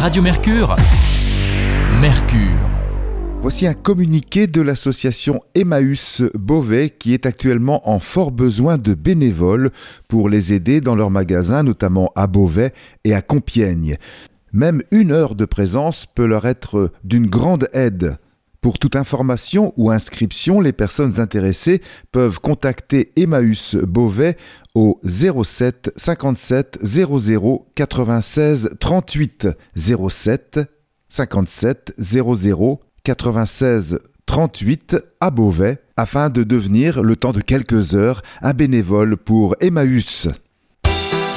Radio Mercure. Mercure. Voici un communiqué de l'association Emmaüs Beauvais qui est actuellement en fort besoin de bénévoles pour les aider dans leurs magasins, notamment à Beauvais et à Compiègne. Même 1 heure de présence peut leur être d'une grande aide. Pour toute information ou inscription, les personnes intéressées peuvent contacter Emmaüs Beauvais au 07 57 00 96 38 07 57 00 96 38 à Beauvais afin de devenir, le temps de quelques heures, un bénévole pour Emmaüs.